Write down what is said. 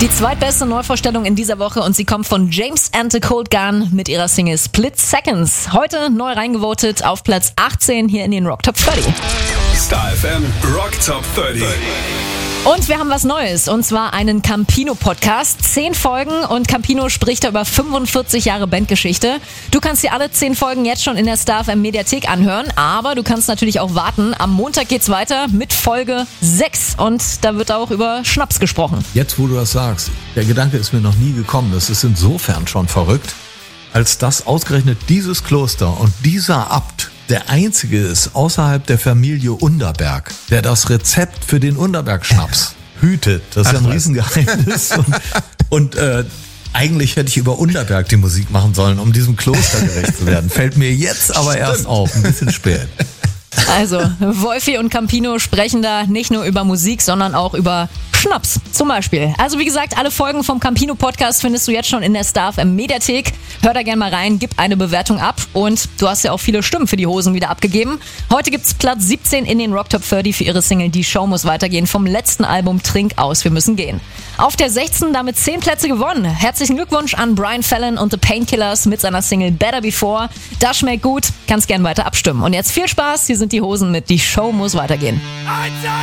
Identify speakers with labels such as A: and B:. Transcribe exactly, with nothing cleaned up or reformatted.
A: Die zweitbeste Neuvorstellung in dieser Woche und sie kommt von James and the Cold Gun mit ihrer Single Split Seconds. Heute neu reingevotet auf Platz achtzehn hier in den Rock Top dreißig.
B: Star F M Rock Top dreißig.
A: Und wir haben was Neues, und zwar einen Campino-Podcast. Zehn Folgen und Campino spricht da über fünfundvierzig Jahre Bandgeschichte. Du kannst dir alle zehn Folgen jetzt schon in der Star F M Mediathek anhören, aber du kannst natürlich auch warten. Am Montag geht's weiter mit Folge sechs und da wird auch über Schnaps gesprochen.
C: Jetzt, wo du das sagst, der Gedanke ist mir noch nie gekommen. Das ist insofern schon verrückt, als dass ausgerechnet dieses Kloster und dieser Abt der einzige ist außerhalb der Familie Underberg, der das Rezept für den Underberg-Schnaps hütet. Das ist ja ein Riesengeheimnis. Und, und äh, eigentlich hätte ich über Underberg die Musik machen sollen, um diesem Kloster gerecht zu werden. Fällt mir jetzt aber Stimmt. erst auf, ein bisschen spät.
A: Also, Wolfi und Campino sprechen da nicht nur über Musik, sondern auch über Schnaps zum Beispiel. Also wie gesagt, alle Folgen vom Campino-Podcast findest du jetzt schon in der Star F M Mediathek. Hör da gerne mal rein, gib eine Bewertung ab und du hast ja auch viele Stimmen für die Hosen wieder abgegeben. Heute gibt's Platz siebzehn in den Rock Top dreißig für ihre Single Die Show muss weitergehen vom letzten Album Trink aus, wir müssen gehen. Auf der sechzehn damit zehn Plätze gewonnen. Herzlichen Glückwunsch an Brian Fallon und The Painkillers mit seiner Single Better Before. Das schmeckt gut, kannst gern weiter abstimmen. Und jetzt viel Spaß, hier sind die Hosen mit Die Show muss weitergehen.